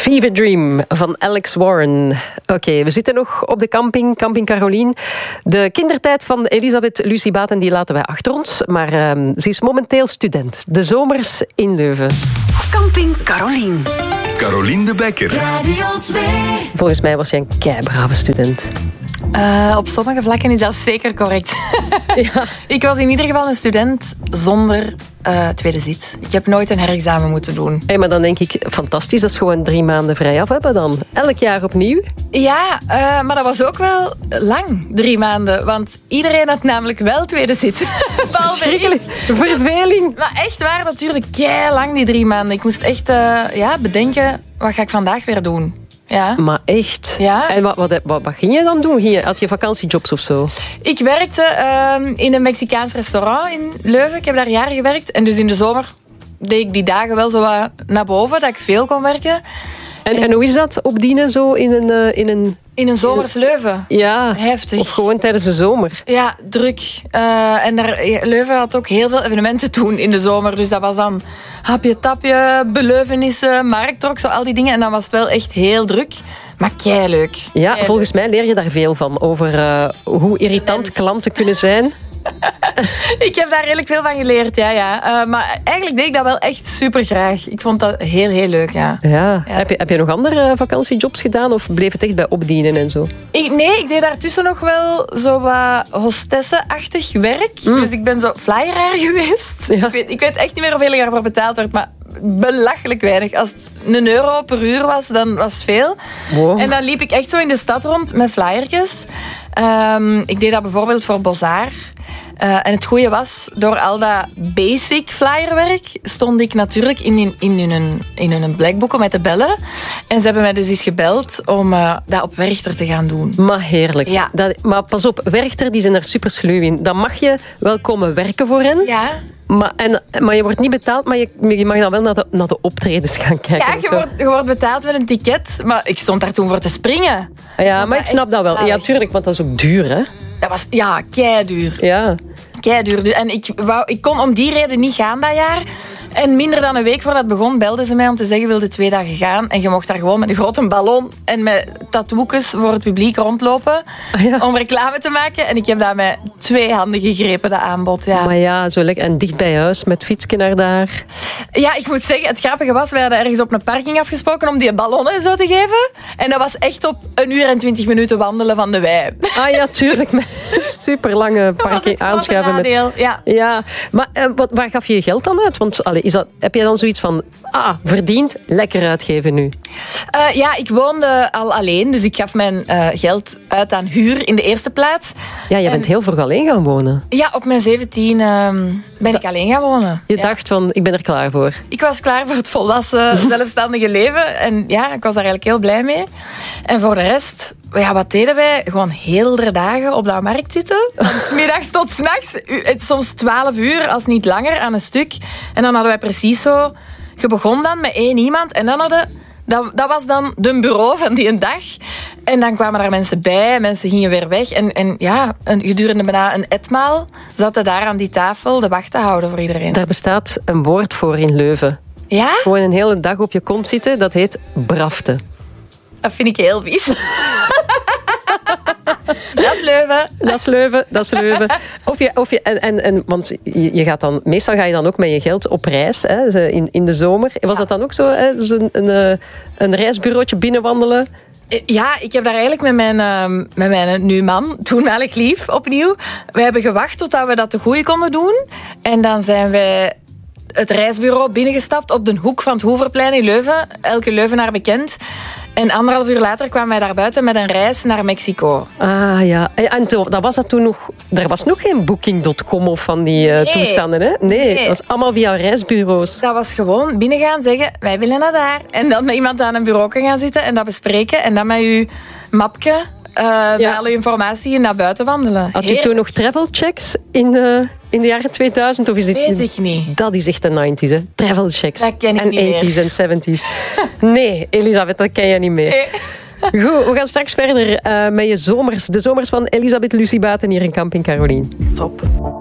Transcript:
Fever Dream van Alex Warren. Oké, we zitten nog op de Camping Caroline. De kindertijd van Elisabeth Lucie Baten die laten wij achter ons. Maar ze is momenteel student. De zomers in Leuven. Camping Caroline. Caroline de Bekker. Radio 2. Volgens mij was jij een keibrave student. Op sommige vlakken is dat zeker correct. Ja. Ik was in ieder geval een student zonder tweede zit. Ik heb nooit een herexamen moeten doen. Hey, maar dan denk ik, fantastisch, dat is gewoon 3 maanden vrij af hebben dan. Elk jaar opnieuw. Ja, maar dat was ook wel lang, 3 maanden. Want iedereen had namelijk wel tweede zit. Verschrikkelijk. Verveling. Maar echt waar, natuurlijk lang die 3 maanden. Ik moest echt bedenken, wat ga ik vandaag weer doen? Ja. Maar echt? Ja. En wat ging je dan doen? Had je vakantiejobs of zo? Ik werkte in een Mexicaans restaurant in Leuven. Ik heb daar jaren gewerkt. En dus in de zomer deed ik die dagen wel zo wat naar boven, dat ik veel kon werken. En hoe is dat opdienen zo in een zomers Leuven? Ja, heftig. Of gewoon tijdens de zomer? Ja, druk. En Leuven had ook heel veel evenementen toen in de zomer. Dus dat was dan hapje, tapje, beleuvenissen, markttrok, zo al die dingen. En dan was het wel echt heel druk. Maar keileuk. Ja, volgens mij leer je daar veel van. Over hoe irritant klanten kunnen zijn. Ik heb daar redelijk veel van geleerd, ja. Maar eigenlijk deed ik dat wel echt super graag. Ik vond dat heel, heel leuk, ja. Heb je nog andere vakantiejobs gedaan of bleef het echt bij opdienen en zo? Ik deed daartussen nog wel zo wat hostessenachtig werk. Dus ik ben zo flyeraar geweest. Ja. Ik weet echt niet meer hoeveel ik daarvoor betaald werd, maar belachelijk weinig. Als het €1 per uur was, dan was het veel. Wow. En dan liep ik echt zo in de stad rond met flyertjes. Ik deed dat bijvoorbeeld voor Bozar. En het goede was, door al dat basic flyerwerk stond ik natuurlijk in hun blackboeken met te bellen. En ze hebben mij dus eens gebeld om dat op Werchter te gaan doen. Maar heerlijk. Ja. Maar pas op, Werchter die zijn daar super sluw in. Dan mag je wel komen werken voor hen. Ja. Maar je wordt niet betaald, maar je mag dan wel naar de optredens gaan kijken. Ja, je wordt betaald met een ticket. Maar ik stond daar toen voor te springen. Ja, maar ik snap dat wel. Ja, tuurlijk, want dat is ook duur, hè? Dat was, keiduur. Ja. Keiduur. En ik kon om die reden niet gaan dat jaar. En minder dan een week voordat het begon, belden ze mij om te zeggen, wilde 2 dagen gaan. En je mocht daar gewoon met een grote ballon en met tattoejes voor het publiek rondlopen. Om reclame te maken. En ik heb dat met 2 handen gegrepen, dat aanbod. Ja. Maar ja, zo lekker. En dicht bij huis, met fietsje naar daar. Ja, ik moet zeggen, het grappige was, wij hadden ergens op een parking afgesproken om die ballonnen zo te geven. En dat was echt op 1 uur en 20 minuten wandelen van de wei. Ah ja, tuurlijk. Met super lange parking aanschuiven. Ja. Maar waar gaf je je geld dan uit? Want heb je dan zoiets van, verdiend, lekker uitgeven nu? Ik woonde al alleen, dus ik gaf mijn geld uit aan huur in de eerste plaats. Ja, je bent heel vroeg alleen gaan wonen. Ja, op mijn 17 ben ik alleen gaan wonen. Je dacht van, ik ben er klaar voor. Ik was klaar voor het volwassen, zelfstandige leven. En ja, ik was daar eigenlijk heel blij mee. En voor de rest, wat deden wij? Gewoon heel de dagen op dat markt zitten. Van 's middags tot 's nachts. Soms 12 uur, als niet langer, aan een stuk. En dan hadden wij precies zo... Je begon dan met 1 iemand en dan dat was dan de bureau van die dag. En dan kwamen daar mensen bij, mensen gingen weer weg. En gedurende bijna een etmaal zaten daar aan die tafel de wacht te houden voor iedereen. Daar bestaat een woord voor in Leuven. Ja? Gewoon een hele dag op je kont zitten, dat heet brafte. Dat vind ik heel vies. Dat is Leuven. Want meestal ga je dan ook met je geld op reis, hè, in de zomer. Was dat dan ook zo? Hè? Dus een reisbureautje binnenwandelen? Ja, ik heb daar eigenlijk met mijn nu man, toenmalig lief, opnieuw. We hebben gewacht totdat we dat te goeie konden doen. En dan zijn wij het reisbureau binnengestapt op de hoek van het Hoeverplein in Leuven. Elke Leuvenaar bekend. En 1,5 uur later kwamen wij daar buiten met een reis naar Mexico. Ah ja, en dat was dat toen nog... Er was nog geen Booking.com of van die toestanden, hè? Nee, dat was allemaal via reisbureaus. Dat was gewoon binnengaan, zeggen, wij willen naar daar. En dan met iemand aan een bureau gaan zitten en dat bespreken. En dan met uw mapje, met alle informatie naar buiten wandelen. Had u toen nog travel checks in de jaren 2000? Of is dit, weet ik niet. Dat is echt de 90s, hè? Travel checks. Dat ken ik en niet meer. 80s en 70s. Nee, Elisabeth, dat ken je niet meer. Nee. Goed, we gaan straks verder met de zomers van Elisabeth Lucie Baten hier in Camping Caroline. Top.